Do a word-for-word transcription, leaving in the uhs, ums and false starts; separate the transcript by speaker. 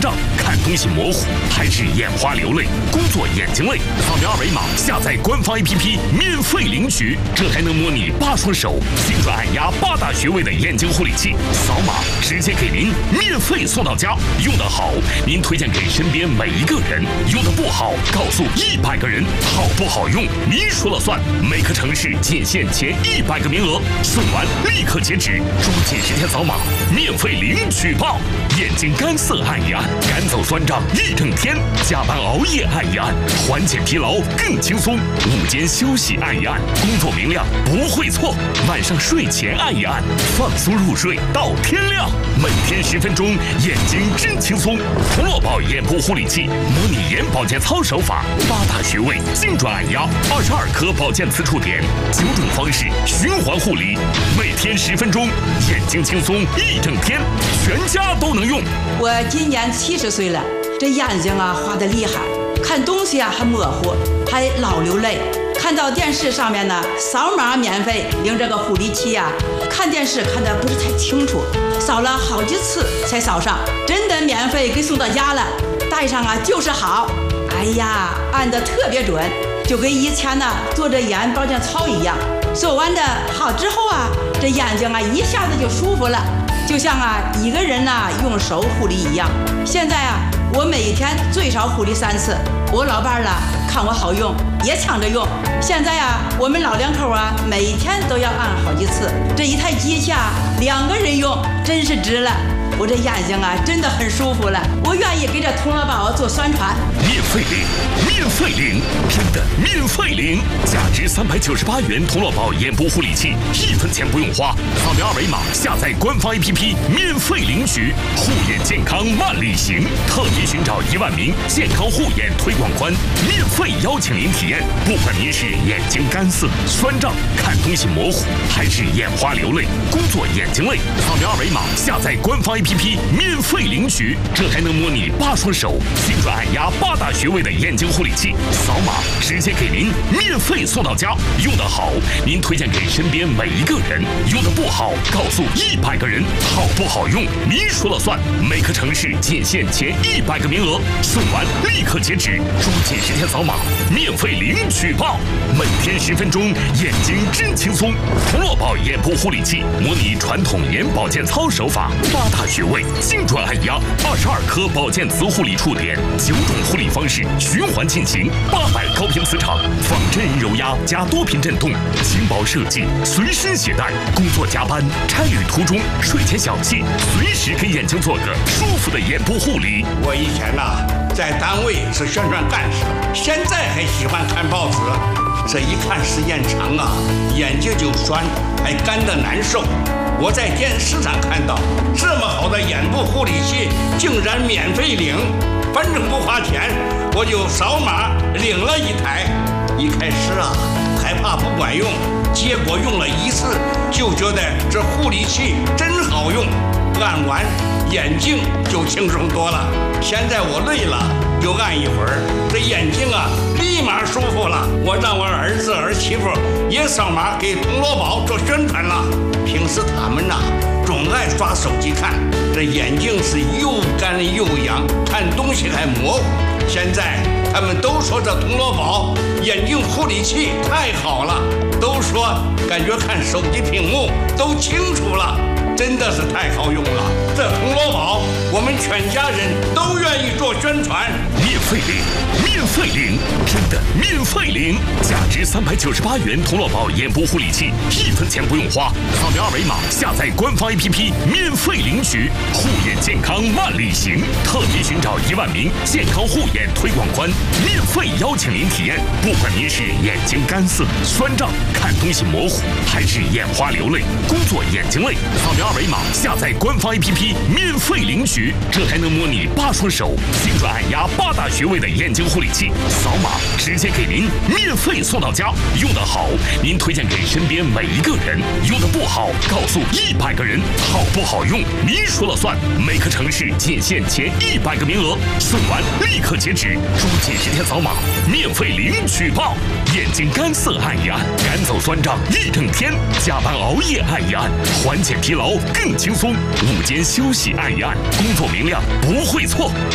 Speaker 1: 胀、看东西模糊，还是眼花流泪、工作眼睛累？扫描二维码下载官方 A P P 免费领取，这还能模拟八双手、精准按压八大穴位的眼睛护理器，扫码直接给您免费送到家。用得好，您推荐给身边每一个人；用得不好，告诉一百个人。好不好用，您说了算。每个城市仅限前一百个名额，送完立刻截止，抓紧时间扫码，免费领取吧！眼睛干涩按一按，赶走酸胀一整天；加班熬夜按一按，缓解疲劳更轻松；午间休息按一按，工作明亮不会错；晚上睡前按一按，放松入睡到天亮。每天十分钟，眼睛真轻松。童乐宝眼部护理器，模拟眼保健操手法，八大穴位精准按压，二十二颗保健磁触点，九种方式循环护理，每天十分钟，眼睛轻松一整天，全家都能用。
Speaker 2: 我今年七十岁了，这眼睛啊花得厉害，看东西啊还模糊，还老流泪。看到电视上面呢，扫码免费领这个护理器呀、啊，看电视看得不是太清楚，扫了好几次才扫上，真的免费给送到家了，戴上啊就是好。哎呀，按得特别准，就跟以前呢做着眼保健操一样。做完的好之后啊，这眼睛啊一下子就舒服了，就像啊一个人呢用手护理一样。现在啊，我每天最少护理三次。我老伴儿呢看我好用，也抢着用。现在啊，我们老两口啊，每天都要按好几次。这一台机器啊，两个人用真是值了。我这眼睛啊，真的很舒服了。我愿意给这童乐宝做宣传。
Speaker 1: 免费领，免费领，真的免费领！价值三百九十八元童乐宝眼部护理器，一分钱不用花。扫描二维码下载官方 A P P 免费领取，护眼健康万里行。特别寻找一万名健康护眼推广官，免费邀请您体验。不管您是眼睛干涩、酸胀、看东西模糊，还是眼花流泪、工作眼睛累，扫描二维码下载官方 A P P 免费领取，这还能模拟八双手、精准按压八大穴位的眼睛护理器，扫码直接给您免费送到家。用得好，您推荐给身边每一个人；用得不好，告诉一百个人。好不好用，您说了算。每个城市仅限前一百个名额，送完立刻截止，抓紧时间扫码，免费领取吧！每天十分钟，眼睛真轻松。童乐宝眼部护理器，模拟传统眼保健操手法，八大穴位精准按压，二十二颗保健磁护理触点，九种护理方式循环进行，八百高频磁场，仿真人揉压加多频震动，轻薄设计，随身携带。工作加班、差旅途中、睡前小憩，随时给眼睛做个舒服的眼部护理。
Speaker 3: 我以前呐、啊，在单位是宣传干事，现在还喜欢看报纸。这一看时间长啊，眼睛就酸，还干得难受。我在电视上看到这么好的眼部护理器，竟然免费领，反正不花钱，我就扫码领了一台。一开始啊，害怕不管用，结果用了一次就觉得这护理器真好用，按完眼睛就轻松多了。现在我累了就按一会儿，这眼睛啊立马舒服了。我让我儿子儿媳妇也扫码给童乐宝做宣传了。平时他们呐、啊、总爱刷手机看，这眼睛是又干又痒，看东西还模糊。现在他们都说这童乐宝眼睛护理器太好了，都说感觉看手机屏幕都清楚了，真的是太好用了。这童乐宝我们全家人都愿意做宣传。
Speaker 1: 免费领，免费领，真的免费领！价值三百九十八元童乐宝眼部护理器，一分钱不用花。扫描二维码下载官方 A P P 免费领取，护眼健康万里行。特别寻找一万名健康护眼推广官，免费邀请您体验。不管您是眼睛干涩、酸胀、看东西模糊，还是眼花流泪、工作眼睛累，扫描二维码下载官方 A P P 免费领取，这还能模拟八双手、精准按压八大穴位的眼睛护理器，扫码直接给您免费送到家。用得好，您推荐给身边每一个人；用得不好，告诉一百个人。好不好用，您说了算。每个城市仅限前一百个名额，送完立刻截止，抓紧时间扫码，免费领取吧！眼睛干涩按一按，赶走酸胀一整天；加班熬夜按一按，缓解疲劳更轻松；午间休息按一按，工作明亮不会错。